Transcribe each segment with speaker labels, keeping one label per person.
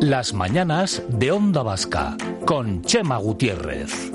Speaker 1: Las mañanas de Onda Vasca con Chema Gutiérrez.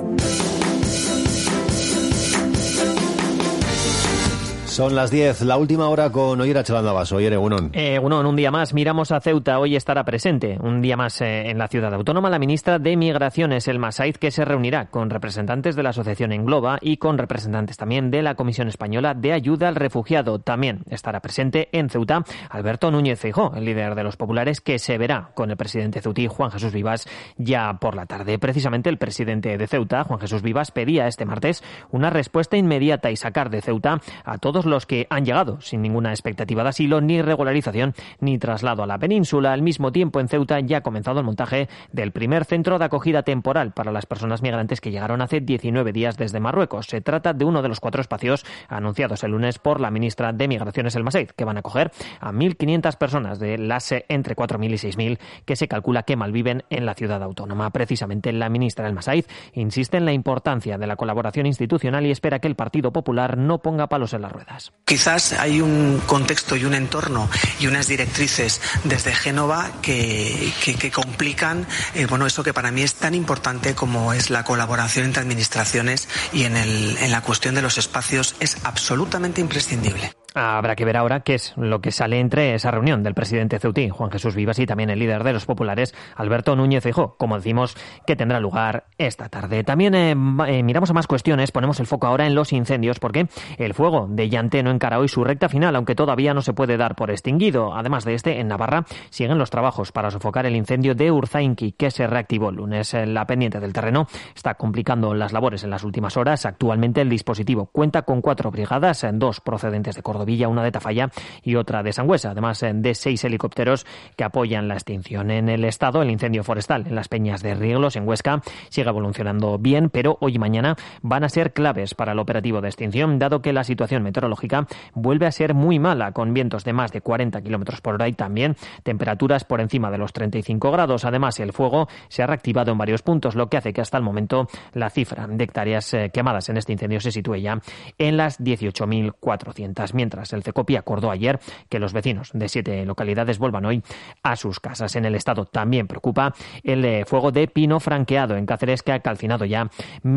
Speaker 2: Son las 10, la última hora con Oyer Atxalandabaso. Oyer, egunon.
Speaker 3: Egunon, un día más miramos a Ceuta. Hoy estará presente, un día más en la ciudad autónoma, la ministra de Migraciones, Elma Saiz, que se reunirá con representantes de la asociación Engloba y con representantes también de la Comisión Española de Ayuda al Refugiado. También estará presente en Ceuta Alberto Núñez Feijóo, el líder de los populares, que se verá con el presidente ceutí, Juan Jesús Vivas, ya por la tarde. Precisamente el presidente de Ceuta, Juan Jesús Vivas, pedía este martes una respuesta inmediata y sacar de Ceuta a todos los que han llegado sin ninguna expectativa de asilo, ni regularización, ni traslado a la península. Al mismo tiempo, en Ceuta ya ha comenzado el montaje del primer centro de acogida temporal para las personas migrantes que llegaron hace 19 días desde Marruecos. Se trata de uno de los 4 espacios anunciados el lunes por la ministra de Migraciones, Elma Saiz, que van a acoger a 1.500 personas de las entre 4.000 y 6.000 que se calcula que malviven en la ciudad autónoma. Precisamente la ministra Elma Saiz insiste en la importancia de la colaboración institucional y espera que el Partido Popular no ponga palos en las ruedas.
Speaker 4: Quizás hay un contexto y un entorno y unas directrices desde Génova que complican eso que para mí es tan importante como es la colaboración entre administraciones, y en la cuestión de los espacios es absolutamente imprescindible.
Speaker 3: Habrá que ver ahora qué es lo que sale entre esa reunión del presidente ceutí, Juan Jesús Vivas, y también el líder de los populares, Alberto Núñez Feijóo, como decimos, que tendrá lugar esta tarde. También miramos a más cuestiones, ponemos el foco ahora en los incendios, porque el fuego de Llanteno encara hoy su recta final, aunque todavía no se puede dar por extinguido. Además de este, en Navarra siguen los trabajos para sofocar el incendio de Urzainqui, que se reactivó el lunes. La pendiente del terreno está complicando las labores en las últimas horas. Actualmente el dispositivo cuenta con 4 brigadas, 2 procedentes de Córdoba, una de Tafalla y otra de Sangüesa, además de 6 helicópteros que apoyan la extinción. En el estado, el incendio forestal en las Peñas de Rieglos, en Huesca, sigue evolucionando bien, pero hoy y mañana van a ser claves para el operativo de extinción, dado que la situación meteorológica vuelve a ser muy mala, con vientos de más de 40 kilómetros por hora y también temperaturas por encima de los 35 grados. Además, el fuego se ha reactivado en varios puntos, lo que hace que hasta el momento la cifra de hectáreas quemadas en este incendio se sitúe ya en las 18.400. Mientras el CECOPI acordó ayer que los vecinos de 7 localidades vuelvan hoy a sus casas. En el estado también preocupa el fuego de pino franqueado en Cáceres, que ha calcinado ya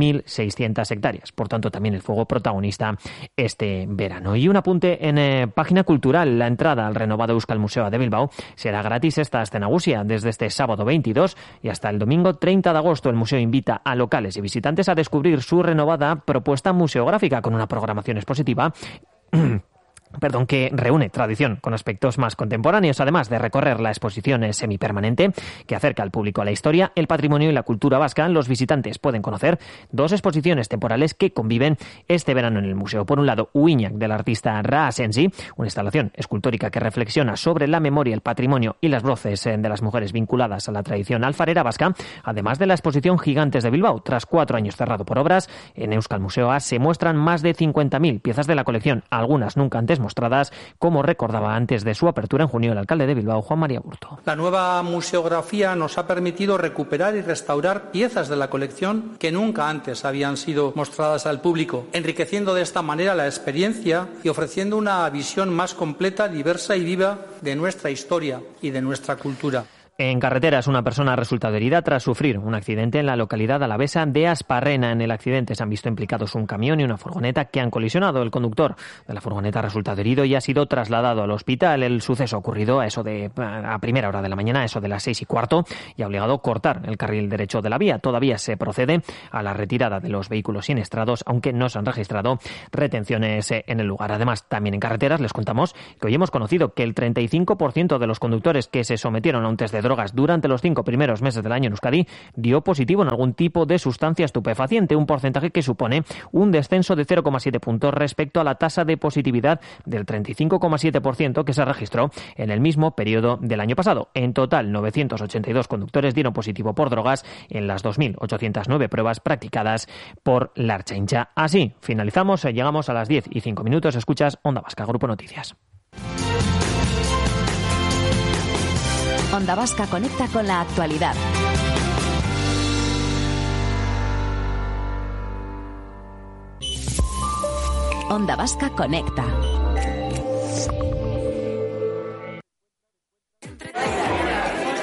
Speaker 3: 1.600 hectáreas. Por tanto, también el fuego protagonista este verano. Y un apunte en página cultural: la entrada al renovado Euskal Museo de Bilbao será gratis esta Astenagusia desde este sábado 22 y hasta el domingo 30 de agosto. El museo invita a locales y visitantes a descubrir su renovada propuesta museográfica con una programación expositiva que reúne tradición con aspectos más contemporáneos, además de recorrer la exposición semipermanente que acerca al público a la historia, el patrimonio y la cultura vasca. Los visitantes pueden conocer 2 exposiciones temporales que conviven este verano en el museo. Por un lado, Uiñak, del artista Ra Sensi, una instalación escultórica que reflexiona sobre la memoria, el patrimonio y las voces de las mujeres vinculadas a la tradición alfarera vasca, además de la exposición Gigantes de Bilbao. Tras 4 años cerrado por obras, en Euskal Museo A se muestran más de 50.000 piezas de la colección, algunas nunca antes mostradas, como recordaba antes de su apertura en junio el alcalde de Bilbao, Juan María Burto.
Speaker 5: La nueva museografía nos ha permitido recuperar y restaurar piezas de la colección que nunca antes habían sido mostradas al público, enriqueciendo de esta manera la experiencia y ofreciendo una visión más completa, diversa y viva de nuestra historia y de nuestra cultura.
Speaker 3: En carreteras, una persona ha resultado herida tras sufrir un accidente en la localidad alavesa de Asparrena. En el accidente se han visto implicados un camión y una furgoneta que han colisionado. El conductor de la furgoneta ha resultado herido y ha sido trasladado al hospital. El suceso ha ocurrido a primera hora de la mañana, a eso de las 6:15, y ha obligado a cortar el carril derecho de la vía. Todavía se procede a la retirada de los vehículos siniestrados, aunque no se han registrado retenciones en el lugar. Además, también en carreteras les contamos que hoy hemos conocido que el 35% de los conductores que se sometieron a un test de drogas durante los 5 primeros meses del año en Euskadi dio positivo en algún tipo de sustancia estupefaciente, un porcentaje que supone un descenso de 0,7 puntos respecto a la tasa de positividad del 35,7% que se registró en el mismo periodo del año pasado. En total, 982 conductores dieron positivo por drogas en las 2.809 pruebas practicadas por la Ertzaintza. Así finalizamos, llegamos a las 10:05. Escuchas Onda Vasca, Grupo Noticias.
Speaker 6: Onda Vasca conecta con la actualidad. Onda Vasca conecta.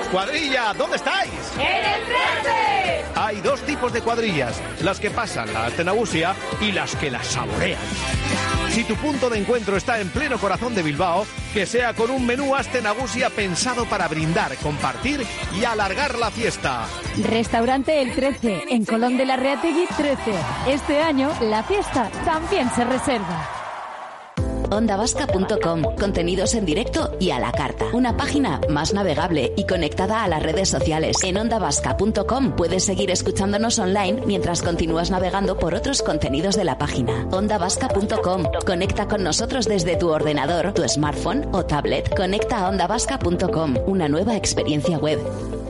Speaker 7: ¡Cuadrilla! ¿Dónde estáis?
Speaker 8: ¡En el 13!
Speaker 7: Hay dos tipos de cuadrillas, las que pasan la arte nagusia y las que la saborean. Si tu punto de encuentro está en pleno corazón de Bilbao, que sea con un menú Aste Nagusia pensado para brindar, compartir y alargar la fiesta.
Speaker 9: Restaurante El 13, en Colón de la Reategui 13. Este año, la fiesta también se reserva.
Speaker 6: ondavasca.com, contenidos en directo y a la carta. Una página más navegable y conectada a las redes sociales. En ondavasca.com puedes seguir escuchándonos online mientras continúas navegando por otros contenidos de la página. ondavasca.com, conecta con nosotros desde tu ordenador, tu smartphone o tablet. Conecta a ondavasca.com, una nueva experiencia web.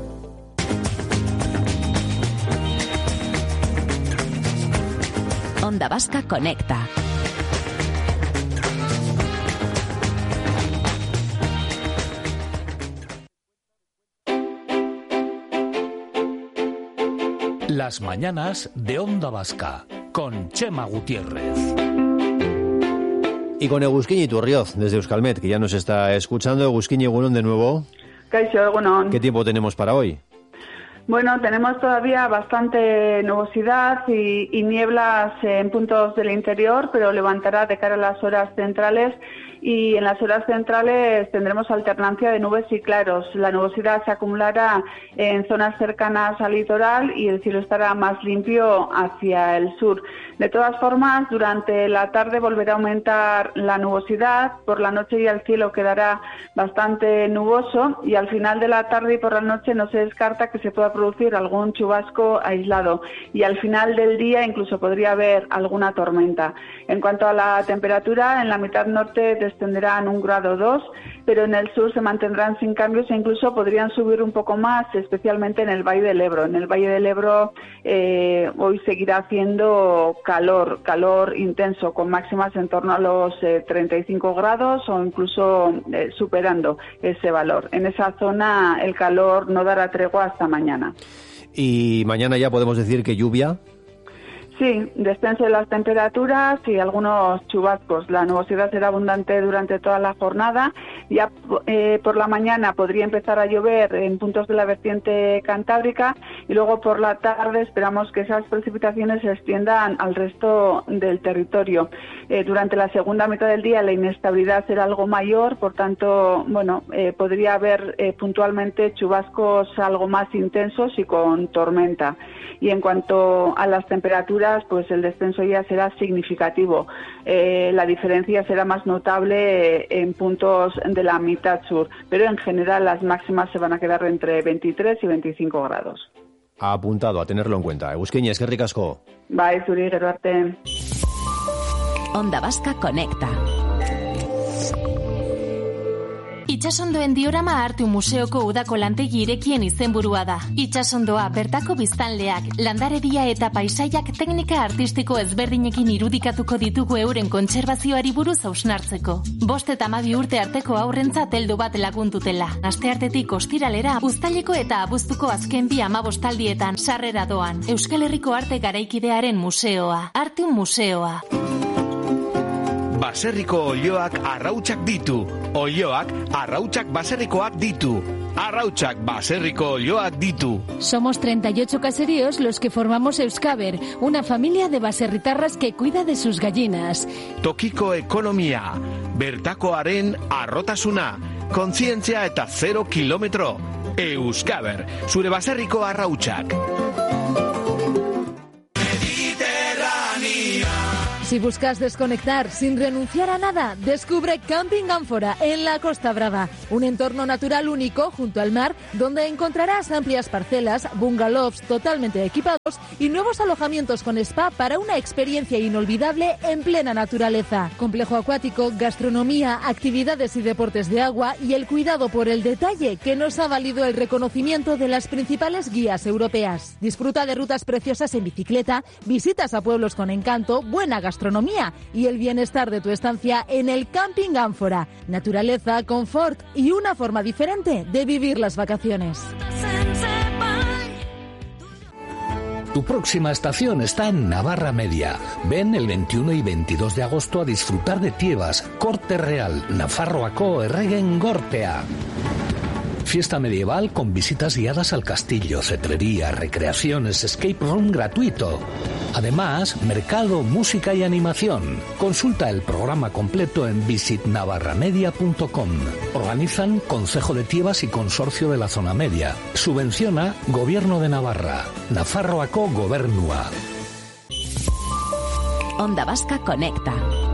Speaker 6: Onda Vasca conecta.
Speaker 1: Las mañanas de Onda Vasca con Chema Gutiérrez.
Speaker 2: Y con Egusquiñi Turrioz, desde Euskalmet, que ya nos está escuchando. Egusquiñi, egunon de nuevo.
Speaker 10: Kaixo, egunon.
Speaker 2: ¿Qué tiempo tenemos para hoy?
Speaker 10: Bueno, tenemos todavía bastante nubosidad y nieblas en puntos del interior, pero levantará de cara a las horas centrales. Y en las horas centrales tendremos alternancia de nubes y claros. La nubosidad se acumulará en zonas cercanas al litoral y el cielo estará más limpio hacia el sur. De todas formas, durante la tarde volverá a aumentar la nubosidad. Por la noche ya el cielo quedará bastante nuboso y al final de la tarde y por la noche no se descarta que se pueda producir algún chubasco aislado. Y al final del día incluso podría haber alguna tormenta. En cuanto a la temperatura, en la mitad norte descenderán 1 grado o 2, pero en el sur se mantendrán sin cambios e incluso podrían subir un poco más, especialmente en el Valle del Ebro. En el Valle del Ebro hoy seguirá haciendo calor intenso, con máximas en torno a los 35 grados o incluso superando ese valor. En esa zona el calor no dará tregua hasta mañana.
Speaker 2: ¿Y mañana ya podemos decir que lluvia?
Speaker 10: Sí, descenso de las temperaturas y algunos chubascos. La nubosidad será abundante durante toda la jornada. Ya por la mañana podría empezar a llover en puntos de la vertiente cantábrica y luego por la tarde esperamos que esas precipitaciones se extiendan al resto del territorio. Durante la segunda mitad del día la inestabilidad será algo mayor, por tanto, podría haber puntualmente chubascos algo más intensos y con tormenta. Y en cuanto a las temperaturas, pues el descenso ya será significativo. La diferencia será más notable en puntos de la mitad sur, pero en general las máximas se van a quedar entre 23 y 25 grados.
Speaker 2: Apuntado, a tenerlo en cuenta. Egusquiñi, eskerrik asko.
Speaker 10: Bai, zuri, gero arte.
Speaker 6: Onda Vasca conecta.
Speaker 11: Itsasondoen diorama Artu Museoko udako lantegi irekien izenburua da. Itsasondoa bertako biztanleak, landaredia eta paisaiak teknika artistiko ezberdinekin irudikatuko ditugu euren kontserbazioari buruz hausnartzeko. 5 eta 12 urte arteko haurrentzat heldu bat laguntutela. Asteartetik ostiralera, uztaileko eta abuztuko azken 2 amabostaldietan sarrera doan. Euskal Herriko arte garaikidearen museoa. Artu Museoa.
Speaker 7: Baserriko olioak arrautsak ditu. Olioak arrautsak baserrikoak ditu. Arrautsak baserriko olioak ditu.
Speaker 9: Somos 38 caseríos los que formamos Euskaber, una familia de baserritarras que cuida de sus gallinas.
Speaker 7: Tokiko ekonomia, bertakoaren arrotasuna, kontzientzia eta 0 kilometro. Euskaber, zure baserriko arrautsak.
Speaker 9: Si buscas desconectar sin renunciar a nada, descubre Camping Ánfora en la Costa Brava, un entorno natural único junto al mar donde encontrarás amplias parcelas, bungalows totalmente equipados y nuevos alojamientos con spa para una experiencia inolvidable en plena naturaleza. Complejo acuático, gastronomía, actividades y deportes de agua y el cuidado por el detalle que nos ha valido el reconocimiento de las principales guías europeas. Disfruta de rutas preciosas en bicicleta, visitas a pueblos con encanto, buena gastronomía y el bienestar de tu estancia en el Camping Ánfora. Naturaleza, confort y una forma diferente de vivir las vacaciones.
Speaker 1: Tu próxima estación está en Navarra Media. Ven el 21 y 22 de agosto a disfrutar de Tiebas, Corte Real, Nafarroako Erregen Gortea. Fiesta medieval con visitas guiadas al castillo, cetrería, recreaciones, escape room gratuito. Además, mercado, música y animación. Consulta el programa completo en visitnavarramedia.com. Organizan Concejo de Tiebas y Consorcio de la Zona Media. Subvenciona Gobierno de Navarra. Nafarroako Gobernua.
Speaker 6: Onda Vasca Conecta.